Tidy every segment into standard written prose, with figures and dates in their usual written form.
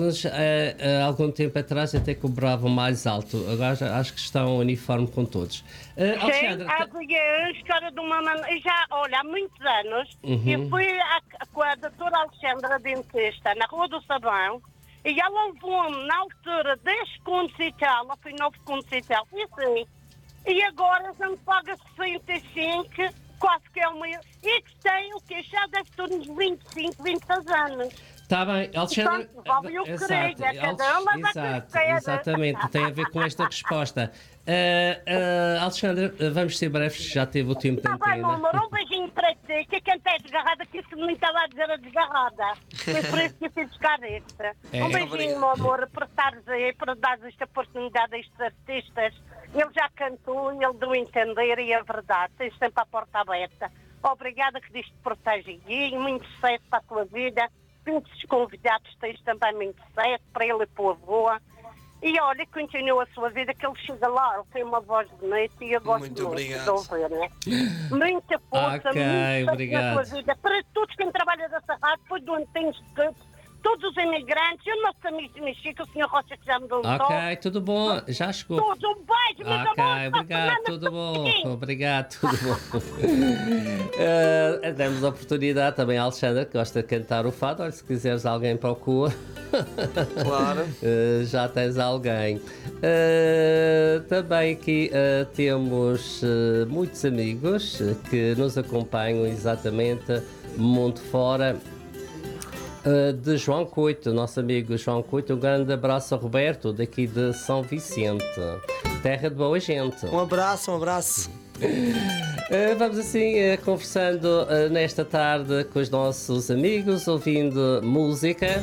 Eles, há algum tempo atrás, até cobravam mais alto. Agora acho que estão uniforme com todos. Sim, havia a história de uma já, olha, há muitos anos, eu fui com a doutora Alexandra Dentista, na Rua do Sabão, e ela levou-me, na altura, 10 contos e tal, ou foi 9 contos e tal, e assim. E agora já me paga 65, quase que é uma... E que tem o quê? Já deve ter uns 25, 26 anos. Está bem, Alexandre. Portanto, vale o que queria, cada um leva a que quer. Exatamente, tem a ver com esta resposta. Alexandre, vamos ser breves, já teve o tempo da Tá bem, meu antena. amor, um beijinho para ti, que quem está desgarrada, que isso me estava a dizer a desgarrada. Foi por isso que eu fui buscar este. Um beijinho, meu amor, por estares aí, por dares esta oportunidade a estes artistas. Ele já cantou, ele deu a entender e é verdade, tens sempre a porta aberta. Obrigada, que Deus te proteja e muito sucesso para a tua vida. Muitos convidados tens também muito sucesso para ele e para o avô. E olha, continua a sua vida, que ele chega lá, ele tem uma voz bonita e eu gosto muito de ouvir, né? Muita força, muito obrigado. na sua vida. Para todos quem trabalha dessa rádio, depois do Antenos de todos os imigrantes, e o nosso amigo de Mexico, o Sr. Rocha, que já me deu um toque. Ok, tudo bom, já chegou. Todos, um beijo, meus amores. Obrigado, tudo bom. Obrigado, tudo bom. Demos a oportunidade também à Alexandra, que gosta de cantar o fado. Olha, se quiseres alguém para o cua. Claro. Já tens alguém. Também aqui temos muitos amigos que nos acompanham exatamente mundo fora. De João Coito, nosso amigo João Coito, um grande abraço a Roberto, daqui de São Vicente, terra de boa gente. Um abraço, um abraço. Vamos assim conversando nesta tarde com os nossos amigos, ouvindo música.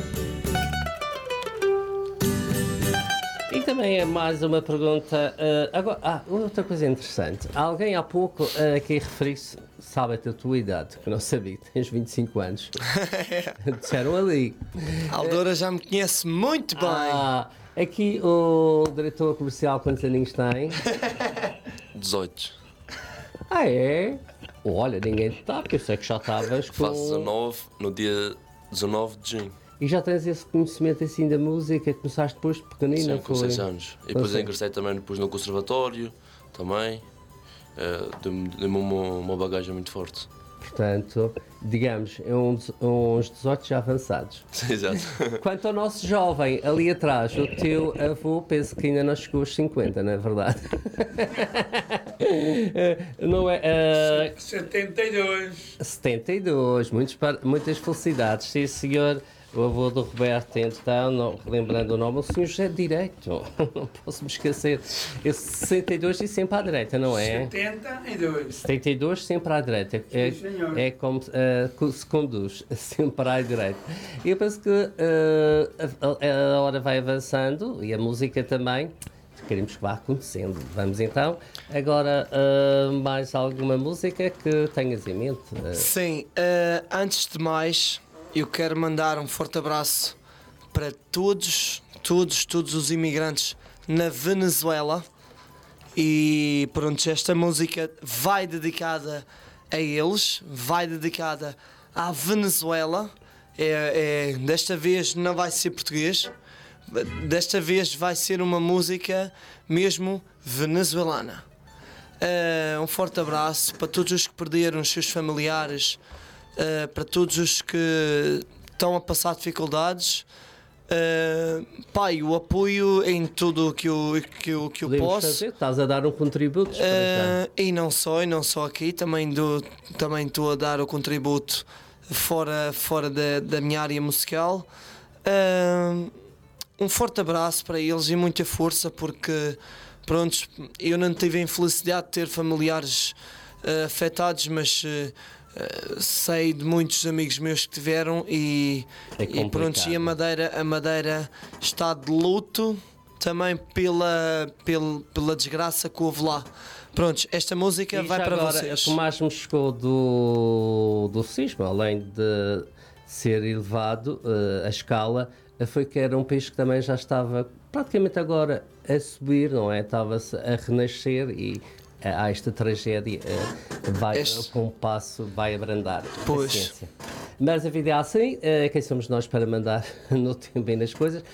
E também é mais uma pergunta. Agora, outra coisa interessante. Alguém há pouco aqui referiu-se, sabe a tua idade, que não sabia, tens 25 anos. Disseram ali. A Aldora já me conhece muito bem. Aqui o diretor comercial, quantos aninhos tem? 18. É? Olha, ninguém está, porque eu sei que já estavas com... Faço 19 no dia 19 de junho. E já tens esse conhecimento assim da música, começaste depois de pequenina? Sim, com 6 anos. E depois ingressei também depois no conservatório, também. Deu-me uma bagagem muito forte. Portanto, digamos, uns 18 já avançados. Exato. Quanto ao nosso jovem, ali atrás, o teu avô, penso que ainda não chegou aos 50, não é verdade? Não é? 72. 72, muitas felicidades, sim senhor. O avô do Roberto, então, lembrando o nome, o senhor já é direito, não posso me esquecer. Esse 62 e sempre à direita, não é? 72. 72 sempre à direita. É como se conduz, sempre à direita. Eu penso que a hora vai avançando e a música também. Queremos que vá acontecendo. Vamos então. Agora, mais alguma música que tenhas em mente? Sim, antes de mais, eu quero mandar um forte abraço para todos os imigrantes na Venezuela. E pronto, esta música vai dedicada a eles, vai dedicada à Venezuela. Desta vez não vai ser português, desta vez vai ser uma música mesmo venezuelana. Um forte abraço para todos os que perderam os seus familiares, para todos os que estão a passar dificuldades. Pai, o apoio em tudo o que eu posso fazer? Estás a dar um contributo para já. E não só aqui, também estou a dar o contributo fora da minha área musical. Um forte abraço para eles e muita força, porque pronto, eu não tive a infelicidade de ter familiares afetados, mas sei de muitos amigos meus que tiveram e pronto, e a Madeira está de luto também pela desgraça que houve lá. Pronto, esta música vai para agora, vocês. O que mais me chocou do sismo, além de ser elevado a escala, foi que era um país que também já estava praticamente agora a subir, não é? Estava-se a renascer e há esta tragédia, com um passo vai abrandar a ciência. Mas a vida é assim, quem somos nós para mandar no tempo e nas coisas?